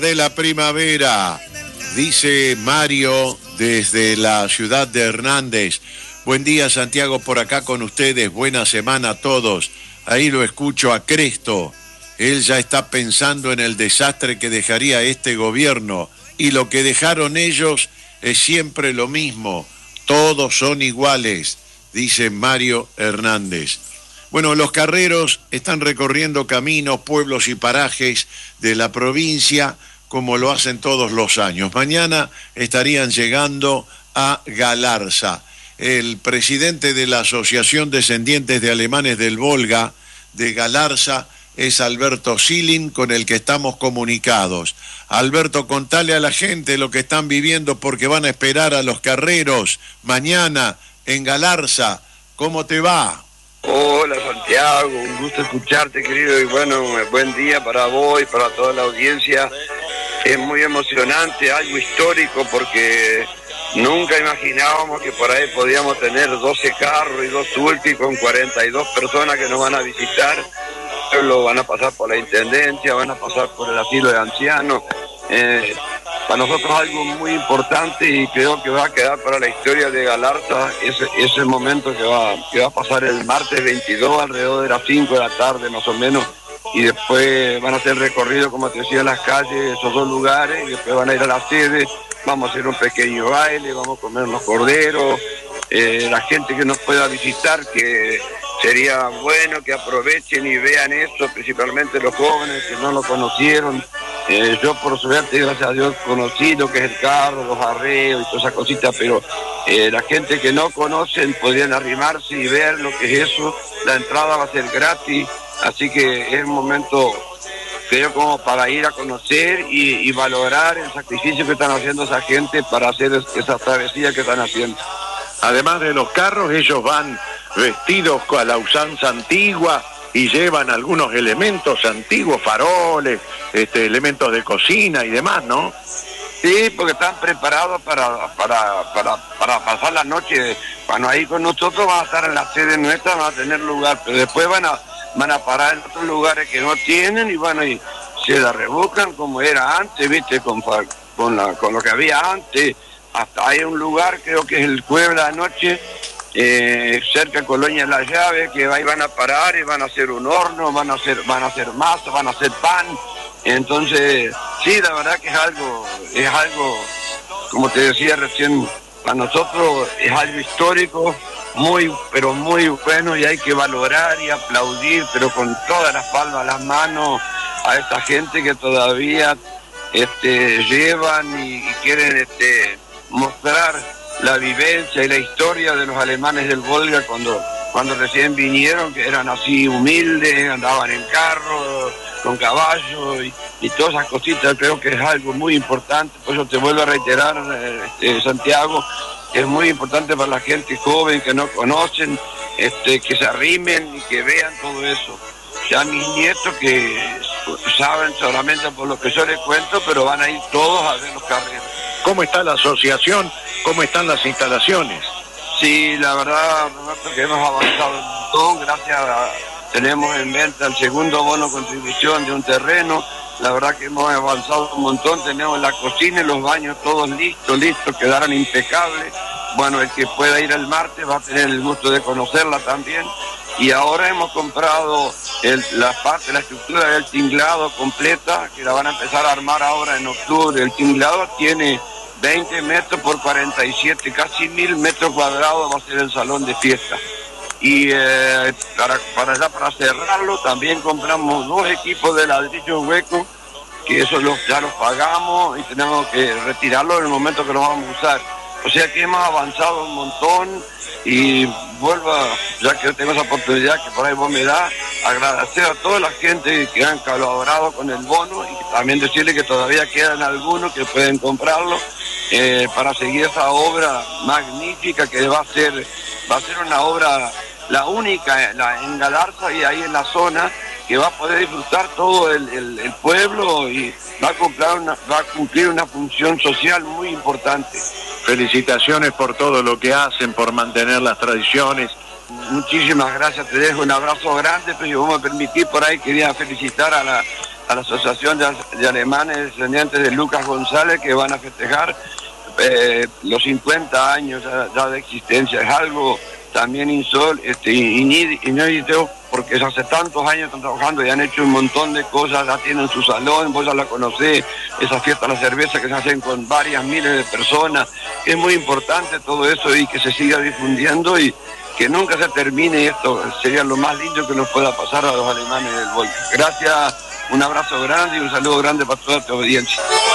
De la primavera, dice Mario desde la ciudad de Hernández. Buen día, Santiago, por acá con ustedes. Buena semana a todos. Ahí lo escucho a Cresto. Él ya está pensando en el desastre que dejaría este gobierno. Y lo que dejaron ellos es siempre lo mismo. Todos son iguales, dice Mario Hernández. Bueno, los carreros están recorriendo caminos, pueblos y parajes de la provincia como lo hacen todos los años. Mañana estarían llegando a Galarza. El presidente de la Asociación Descendientes de Alemanes del Volga de Galarza es Alberto Silin, con el que estamos comunicados. Alberto, contale a la gente lo que están viviendo porque van a esperar a los carreros mañana en Galarza. ¿Cómo te va? Hola Santiago, un gusto escucharte, querido, y bueno, buen día para vos y para toda la audiencia. Es muy emocionante, algo histórico, porque nunca imaginábamos que por ahí podíamos tener 12 carros y 2 tulpis con 42 personas que nos van a visitar. Lo van a pasar por la intendencia, van a pasar por el asilo de ancianos. Para nosotros algo muy importante, y creo que va a quedar para la historia de Galarza ese momento que va a pasar el martes 22 alrededor de las 5 de la tarde más o menos, y después van a hacer recorrido, como te decía, en las calles, esos 2 lugares, y después van a ir a la sede, vamos a hacer un pequeño baile, vamos a comer los corderos. La gente que nos pueda visitar, que sería bueno que aprovechen y vean eso, principalmente los jóvenes que no lo conocieron. Yo por suerte, gracias a Dios, conocí lo que es el carro, los arreos y todas esas cositas, pero la gente que no conocen podrían arrimarse y ver lo que es eso. La entrada va a ser gratis, así que es un momento, creo, como para ir a conocer y valorar el sacrificio que están haciendo esa gente para hacer esa travesía que están haciendo. Además de los carros, ellos van vestidos a la usanza antigua y llevan algunos elementos antiguos, faroles, elementos de cocina y demás, ¿no? Sí, porque están preparados para pasar la noche. Bueno, ahí con nosotros van a estar en la sede nuestra, van a tener lugar, pero después van a parar en otros lugares que no tienen, y bueno, y se la rebuscan como era antes, ¿viste? Con lo que había antes. Hasta hay un lugar, creo que es el Jueves de la Noche, cerca de Colonia La Llave, que ahí van a parar y van a hacer un horno, van a hacer masa, van a hacer pan. Entonces, sí, la verdad que es algo, como te decía recién, para nosotros es algo histórico, muy, pero muy bueno, y hay que valorar y aplaudir, pero con todas las palmas, las manos, a esta gente que todavía llevan y quieren mostrar la vivencia y la historia de los alemanes del Volga cuando recién vinieron, que eran así humildes, andaban en carro, con caballo y todas esas cositas. Creo que es algo muy importante, por eso te vuelvo a reiterar, Santiago, es muy importante para la gente joven que no conocen, que se arrimen y que vean todo eso. Ya mis nietos, que saben solamente por lo que yo les cuento, pero van a ir todos a ver los carreros. ¿Cómo está la asociación? ¿Cómo están las instalaciones? Sí, la verdad, Roberto, que hemos avanzado un montón. Tenemos en venta el segundo bono contribución de un terreno. La verdad que hemos avanzado un montón. Tenemos la cocina y los baños todos listos, quedaron impecables. Bueno, el que pueda ir el martes va a tener el gusto de conocerla también. Y ahora hemos comprado la estructura del tinglado completa, que la van a empezar a armar ahora en octubre. El tinglado tiene 20 metros por 47, casi 1000 metros cuadrados va a ser el salón de fiesta. Y para cerrarlo, también compramos 2 equipos de ladrillos huecos, que eso ya los pagamos y tenemos que retirarlo en el momento que los vamos a usar. O sea que hemos avanzado un montón, y vuelvo, ya que tengo esa oportunidad que por ahí vos me das, agradecer a toda la gente que han colaborado con el bono, y también decirle que todavía quedan algunos que pueden comprarlo para seguir esa obra magnífica que va a ser una obra, la única en Galarza y ahí en la zona, que va a poder disfrutar todo el pueblo, y va a cumplir una función social muy importante. Felicitaciones por todo lo que hacen, por mantener las tradiciones. Muchísimas gracias, te dejo un abrazo grande, pero si vos me permitís, por ahí quería felicitar a a la Asociación de Alemanes Descendientes de Lucas González, que van a festejar los 50 años ya de existencia. Es algo también inédito, porque hace tantos años están trabajando y han hecho un montón de cosas, ya tienen su salón, vos ya la conocés, esa fiesta de la cerveza que se hacen con varias miles de personas. Es muy importante todo eso y que se siga difundiendo y que nunca se termine esto. Sería lo más lindo que nos pueda pasar a los alemanes del Volta. Gracias, un abrazo grande y un saludo grande para toda tu audiencia.